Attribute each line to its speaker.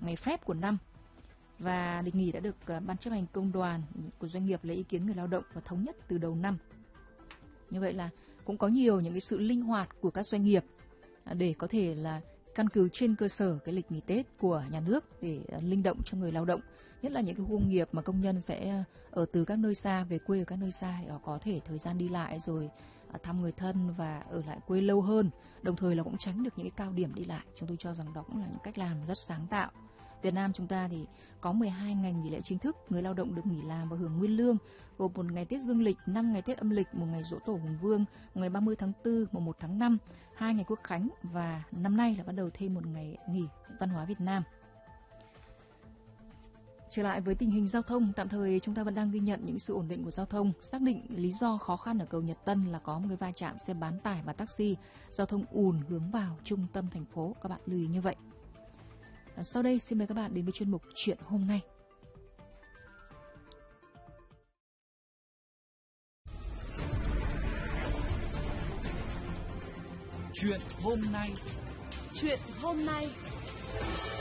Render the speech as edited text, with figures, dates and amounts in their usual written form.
Speaker 1: ngày phép của năm. Và lịch nghỉ đã được Ban chấp hành công đoàn của doanh nghiệp lấy ý kiến người lao động và thống nhất từ đầu năm. Như vậy là cũng có nhiều những cái sự linh hoạt của các doanh nghiệp để có thể là căn cứ trên cơ sở cái lịch nghỉ Tết của nhà nước để linh động cho người lao động, nhất là những cái khu công nghiệp mà công nhân sẽ ở từ các nơi xa về quê ở các nơi xa để họ có thể thời gian đi lại rồi thăm người thân và ở lại quê lâu hơn, đồng thời là cũng tránh được những cái cao điểm đi lại. Chúng tôi cho rằng đó cũng là những cách làm rất sáng tạo. Việt Nam chúng ta thì có 12 ngày nghỉ lễ chính thức, người lao động được nghỉ làm và hưởng nguyên lương, gồm một ngày Tết dương lịch, 5 ngày Tết âm lịch, một ngày Giỗ Tổ Hùng Vương, một ngày 30 tháng 4, mùng 1 tháng 5, 2 ngày Quốc khánh và năm nay là bắt đầu thêm một ngày nghỉ văn hóa Việt Nam. Trở lại với tình hình giao thông, tạm thời chúng ta vẫn đang ghi nhận những sự ổn định của giao thông. Xác định lý do khó khăn ở cầu Nhật Tân là có một cái va chạm xe bán tải và taxi, giao thông ùn hướng vào trung tâm thành phố. Các bạn lưu ý như vậy. Sau đây xin mời các bạn đến với chuyên mục Chuyện hôm nay.
Speaker 2: Chuyện hôm nay.
Speaker 3: Chuyện hôm nay.